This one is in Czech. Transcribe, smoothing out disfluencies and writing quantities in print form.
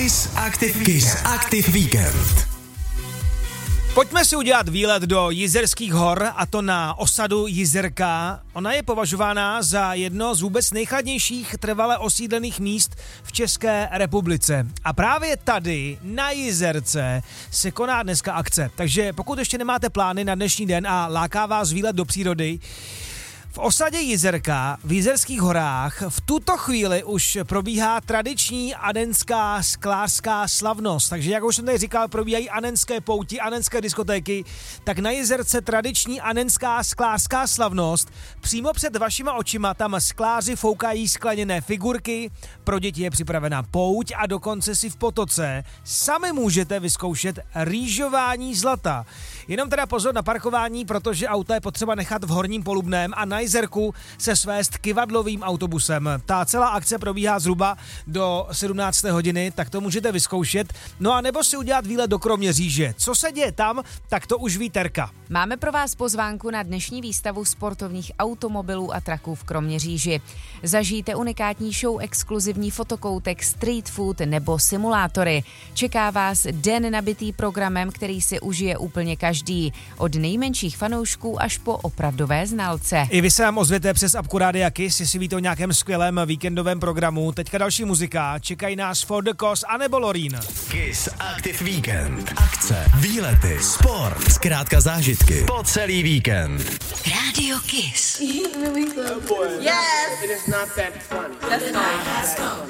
Kiss Active Weekend. Pojďme si udělat výlet do Jizerských hor, a to na osadu Jizerka. Ona je považována za jedno z vůbec nejchladnějších trvale osídlených míst v České republice. A právě tady, na Jizerce, se koná dneska akce. Takže pokud ještě nemáte plány na dnešní den a láká vás výlet do přírody, v osadě Jizerka v Jizerských horách v tuto chvíli už probíhá tradiční adenská sklářská slavnost. Takže jak už jsem tady říkal, probíhají anenské pouti, anenské diskotéky, tak na Jizerce tradiční anenská sklářská slavnost. Přímo před vašima očima tam skláři foukají skleněné figurky, pro děti je připravena pouť a dokonce si v potoce sami můžete vyzkoušet rýžování zlata. Jenom teda pozor na parkování, protože auta je potřeba nechat v Horním Polubném a na Jizerku se svést kivadlovým autobusem. Ta celá akce probíhá zhruba do 17. hodiny, tak to můžete vyzkoušet. No a nebo si udělat výlet do Kroměříže. Co se děje tam, tak to už ví Terka. Máme pro vás pozvánku na dnešní výstavu sportovních automobilů a traků v Kroměříži. Zažijte unikátní show, exkluzivní fotokoutek, street food nebo simulátory. Čeká vás den nabitý programem, který si užije úplně každý. Od nejmenších fanoušků až po opravdové znalce. I vy se nám ozvěte přes apku Rádia Kiss, jestli víte o nějakém skvělém víkendovém programu. Teďka další muzika, čekají nás For the Cause anebo Lorín. Kiss Active Weekend. Akce, výlety, sport, zkrátka zážitky po celý víkend. Radio Kiss. Yes! It is not that funny. That's fine.